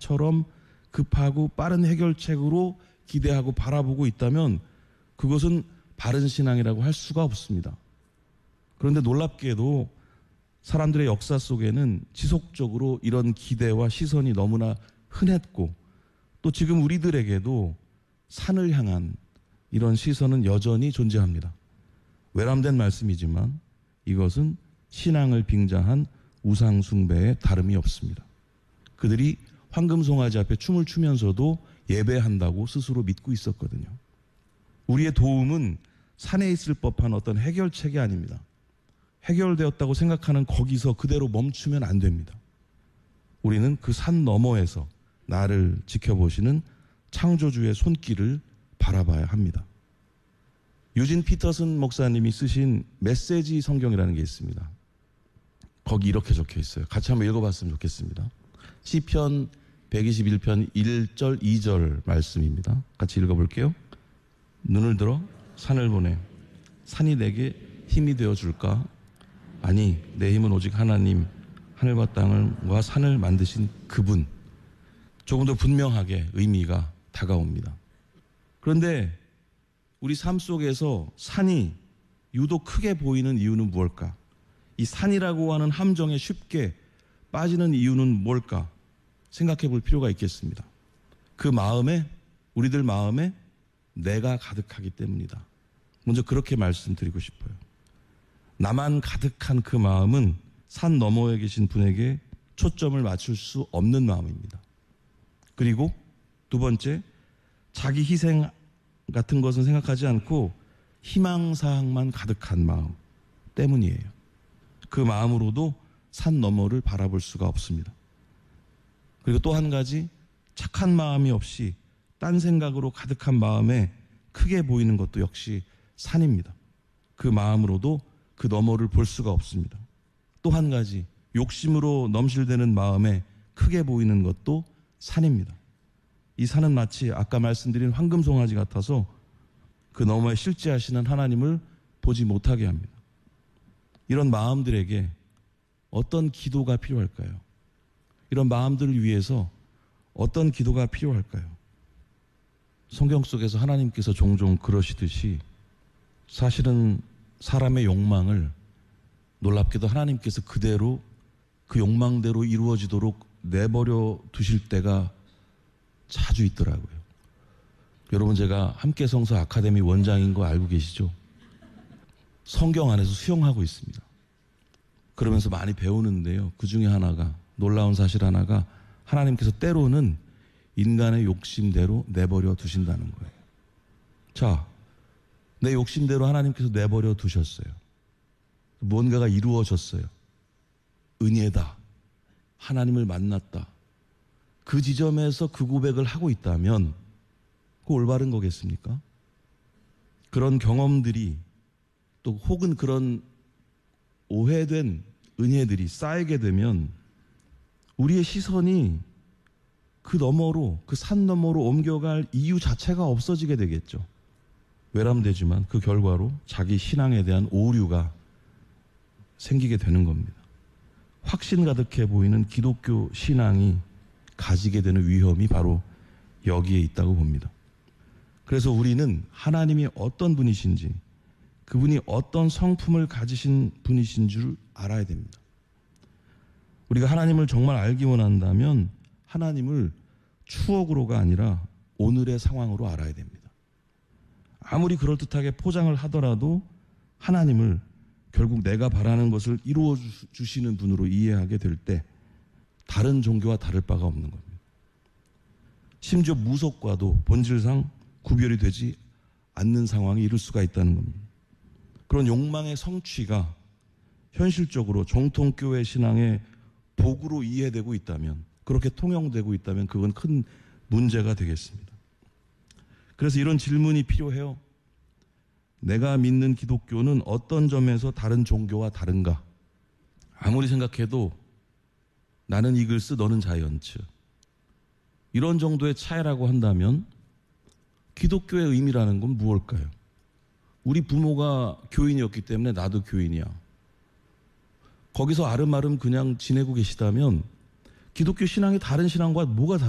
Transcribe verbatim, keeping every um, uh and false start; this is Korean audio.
사람처럼 급하고 빠른 해결책으로 기대하고 바라보고 있다면 그것은 바른 신앙이라고 할 수가 없습니다. 그런데 놀랍게도 사람들의 역사 속에는 지속적으로 이런 기대와 시선이 너무나 흔했고 또 지금 우리들에게도 산을 향한 이런 시선은 여전히 존재합니다. 외람된 말씀이지만 이것은 신앙을 빙자한 우상 숭배에 다름이 없습니다. 그들이 황금송아지 앞에 춤을 추면서도 예배한다고 스스로 믿고 있었거든요. 우리의 도움은 산에 있을 법한 어떤 해결책이 아닙니다. 해결되었다고 생각하는 거기서 그대로 멈추면 안 됩니다. 우리는 그 산 너머에서 나를 지켜보시는 창조주의 손길을 바라봐야 합니다. 유진 피터슨 목사님이 쓰신 메시지 성경이라는 게 있습니다. 거기 이렇게 적혀 있어요. 같이 한번 읽어봤으면 좋겠습니다. 시편 백이십일 편 일 절 이 절 말씀입니다. 같이 읽어볼게요. 눈을 들어 산을 보내. 산이 내게 힘이 되어줄까? 아니, 내 힘은 오직 하나님, 하늘과 땅과 산을 만드신 그분. 조금 더 분명하게 의미가 다가옵니다. 그런데 우리 삶 속에서 산이 유독 크게 보이는 이유는 무엇일까? 이 산이라고 하는 함정에 쉽게 빠지는 이유는 뭘까? 생각해 볼 필요가 있겠습니다. 그 마음에, 우리들 마음에 내가 가득하기 때문이다. 먼저 그렇게 말씀드리고 싶어요. 나만 가득한 그 마음은 산 너머에 계신 분에게 초점을 맞출 수 없는 마음입니다. 그리고 두 번째, 자기 희생 같은 것은 생각하지 않고 희망사항만 가득한 마음 때문이에요. 그 마음으로도 산 너머를 바라볼 수가 없습니다. 그리고 또 한 가지, 착한 마음이 없이 딴 생각으로 가득한 마음에 크게 보이는 것도 역시 산입니다. 그 마음으로도 그 너머를 볼 수가 없습니다. 또 한 가지, 욕심으로 넘실대는 마음에 크게 보이는 것도 산입니다. 이 산은 마치 아까 말씀드린 황금송아지 같아서 그 너머에 실제하시는 하나님을 보지 못하게 합니다. 이런 마음들에게 어떤 기도가 필요할까요? 이런 마음들을 위해서 어떤 기도가 필요할까요? 성경 속에서 하나님께서 종종 그러시듯이 사실은 사람의 욕망을 놀랍게도 하나님께서 그대로 그 욕망대로 이루어지도록 내버려 두실 때가 자주 있더라고요. 여러분, 제가 함께성서 아카데미 원장인 거 알고 계시죠? 성경 안에서 수영하고 있습니다. 그러면서 많이 배우는데요. 그 중에 하나가, 놀라운 사실 하나가 하나님께서 때로는 인간의 욕심대로 내버려 두신다는 거예요. 자, 내 욕심대로 하나님께서 내버려 두셨어요. 무언가가 이루어졌어요. 은혜다. 하나님을 만났다. 그 지점에서 그 고백을 하고 있다면 그 올바른 거겠습니까? 그런 경험들이 또 혹은 그런 오해된 은혜들이 쌓이게 되면 우리의 시선이 그 너머로, 그 산 너머로 옮겨갈 이유 자체가 없어지게 되겠죠. 외람되지만 그 결과로 자기 신앙에 대한 오류가 생기게 되는 겁니다. 확신 가득해 보이는 기독교 신앙이 가지게 되는 위험이 바로 여기에 있다고 봅니다. 그래서 우리는 하나님이 어떤 분이신지, 그분이 어떤 성품을 가지신 분이신 줄 알아야 됩니다. 우리가 하나님을 정말 알기 원한다면 하나님을 추억으로가 아니라 오늘의 상황으로 알아야 됩니다. 아무리 그럴듯하게 포장을 하더라도 하나님을 결국 내가 바라는 것을 이루어 주시는 분으로 이해하게 될 때 다른 종교와 다를 바가 없는 겁니다. 심지어 무속과도 본질상 구별이 되지 않는 상황에 이를 수가 있다는 겁니다. 그런 욕망의 성취가 현실적으로 정통교회 신앙의 도구로 이해되고 있다면, 그렇게 통용되고 있다면 그건 큰 문제가 되겠습니다. 그래서 이런 질문이 필요해요. 내가 믿는 기독교는 어떤 점에서 다른 종교와 다른가? 아무리 생각해도 나는 이글스, 너는 자이언츠. 이런 정도의 차이라고 한다면 기독교의 의미라는 건 무엇일까요? 우리 부모가 교인이었기 때문에 나도 교인이야. 거기서 아름아름 그냥 지내고 계시다면 기독교 신앙이 다른 신앙과 뭐가 다른